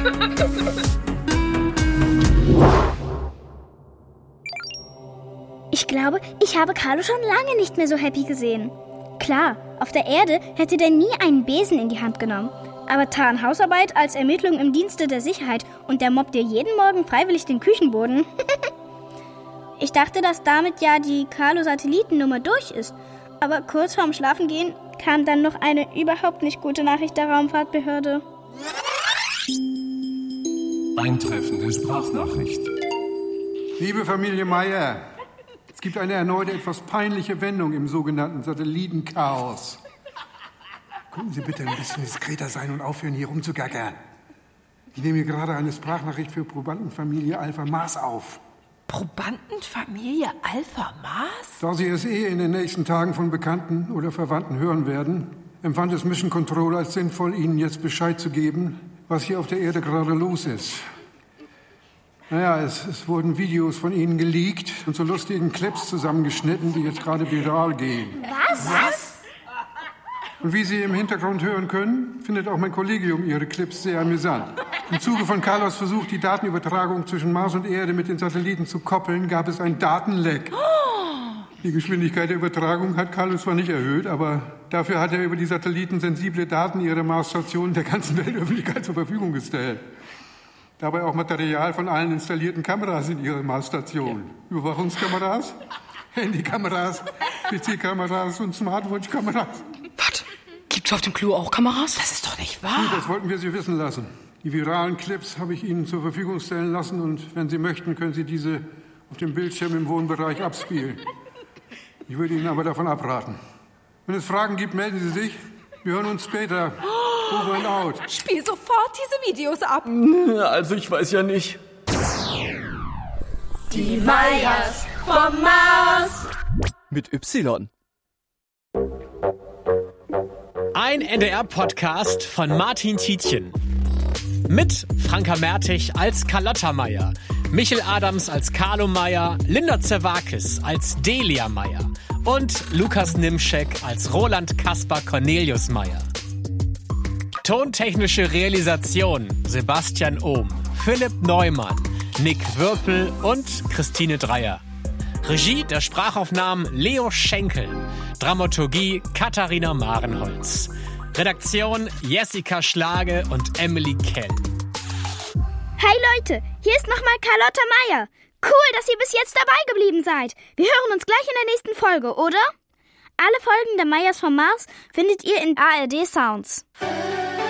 Ich glaube, ich habe Carlo schon lange nicht mehr so happy gesehen. Klar, auf der Erde hätte der nie einen Besen in die Hand genommen. Aber Tarnhausarbeit als Ermittlung im Dienste der Sicherheit und der mobbt dir jeden Morgen freiwillig den Küchenboden. Ich dachte, dass damit ja die Carlo-Satellitennummer durch ist. Aber kurz vorm Schlafengehen kam dann noch eine überhaupt nicht gute Nachricht der Raumfahrtbehörde. Eintreffende Sprachnachricht. Liebe Familie Meier, es gibt eine erneute etwas peinliche Wendung im sogenannten Satellitenchaos. Könnten Sie bitte ein bisschen diskreter sein und aufhören, hier rumzugackern? Ich nehme hier gerade eine Sprachnachricht für Probandenfamilie Alpha Mars auf. Probandenfamilie Alpha Mars? Da Sie es in den nächsten Tagen von Bekannten oder Verwandten hören werden, empfand es Mission Control als sinnvoll, Ihnen jetzt Bescheid zu geben, was hier auf der Erde gerade los ist. Naja, es wurden Videos von Ihnen geleakt und zu lustigen Clips zusammengeschnitten, die jetzt gerade viral gehen. Was? Und wie Sie im Hintergrund hören können, findet auch mein Kollegium Ihre Clips sehr amüsant. Im Zuge von Carlos Versuch, die Datenübertragung zwischen Mars und Erde mit den Satelliten zu koppeln, gab es ein Datenleck. Die Geschwindigkeit der Übertragung hat Carlos zwar nicht erhöht, aber dafür hat er über die Satelliten sensible Daten Ihrer Marsstation der ganzen Weltöffentlichkeit zur Verfügung gestellt. Dabei auch Material von allen installierten Kameras in Ihrer Marsstation. Überwachungskameras, Handykameras, PC-Kameras und Smartwatch-Kameras. Was? Gibt's auf dem Klo auch Kameras? Das ist doch nicht wahr. Das wollten wir Sie wissen lassen. Die viralen Clips habe ich Ihnen zur Verfügung stellen lassen und wenn Sie möchten, können Sie diese auf dem Bildschirm im Wohnbereich abspielen. Ich würde Ihnen aber davon abraten. Wenn es Fragen gibt, melden Sie sich. Wir hören uns später. Over and out. Spiel sofort diese Videos ab. Also ich weiß ja nicht. Die Meyers vom Mars. Mit Y. Ein NDR-Podcast von Martin Tietjen. Mit Franka Mertig als Carlotta Meyer, Michel Adams als Carlo Meyer, Linda Zerwakis als Delia Meyer und Lukas Nimschek als Roland Kaspar Cornelius Meyer. Tontechnische Realisation Sebastian Ohm, Philipp Neumann, Nick Würpel und Christine Dreier. Regie der Sprachaufnahmen Leo Schenkel. Dramaturgie Katharina Marenholz. Redaktion Jessica Schlage und Emily Kell. Hi Leute, hier ist nochmal Carlotta Meyer. Cool, dass ihr bis jetzt dabei geblieben seid. Wir hören uns gleich in der nächsten Folge, oder? Alle Folgen der Meyers vom Mars findet ihr in ARD Sounds.